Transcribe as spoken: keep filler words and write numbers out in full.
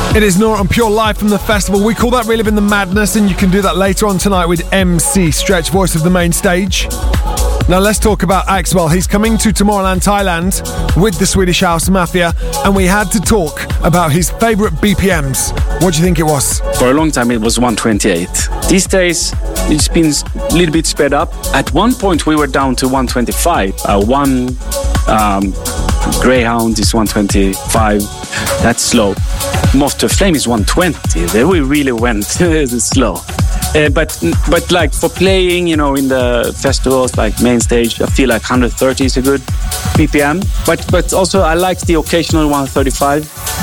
It is Nora on Pure Live from the festival. We call that Reliving the Madness, and you can do that later on tonight with M C Stretch, voice of the main stage. Now let's talk about Axwell. He's coming to Tomorrowland, Thailand with the Swedish House Mafia, and we had to talk about his favourite B P Ms. What do you think it was? For a long time it was one twenty-eight. These days it's been a little bit sped up. At one point we were down to one twenty-five. Uh, one um, Greyhound is one twenty-five. That's slow. Moth to Flame is one twenty. There we really went slow. Uh, but but like for playing, you know, in the festivals like main stage, I feel like one thirty is a good B P M. But but also I like the occasional one thirty-five.